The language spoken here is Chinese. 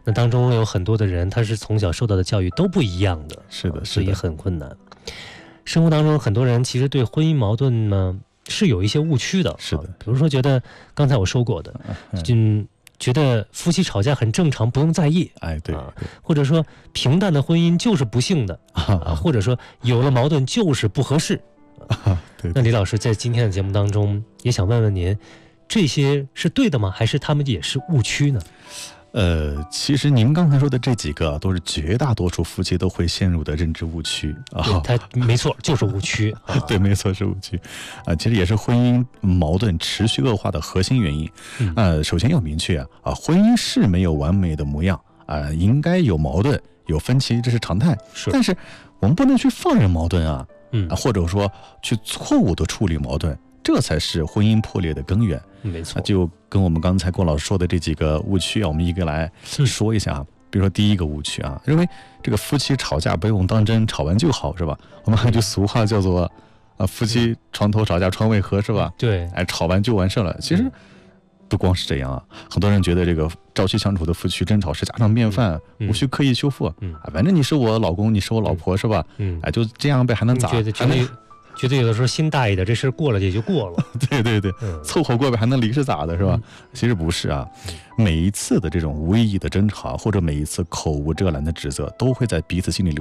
那当中有很多的人，他是从小受到的教育都不一样的， 是的， 所以很困难。生活当中很多人其实对婚姻矛盾呢是有一些误区的， 是的， 比如说觉得刚才我说过的，觉得夫妻吵架很正常，不用在意， 对， 或者说平淡的婚姻就是不幸的，或者说有了矛盾就是不合适。 对， 那李老师在今天的节目当中也想问问您，这些是对的吗？还是他们也是误区呢？ 其实您刚才说的这几个都是绝大多数夫妻都会陷入的认知误区啊。 它没错，就是误区。 对，没错，是误区其实也是婚姻矛盾持续恶化的核心原因。首先要明确婚姻是没有完美的模样应该有矛盾有分歧，这是常态。但是我们不能去放任矛盾或者说去错误的处理矛盾，这才是婚姻破裂的根源。 没错， 就跟我们刚才郭老师说的这几个误区我们一个来说一下比如说第一个误区认为这个夫妻吵架不用当真，吵完就好，是吧？我们还有句俗话叫做夫妻床头吵架床尾和，是吧？ 对， 吵完就完事了。其实不光是这样很多人觉得这个朝夕相处的夫妻争吵是家常便饭，无需刻意修复反正你是我老公，你是我老婆，是吧？就这样呗，还能咋？ 觉得有的时候心大一点，这事过了也就过了。 对对对，凑合过呗，还能离是咋的，是吧？其实不是每一次的这种无意义的争吵，或者每一次口无遮拦的指责，都会在彼此心里留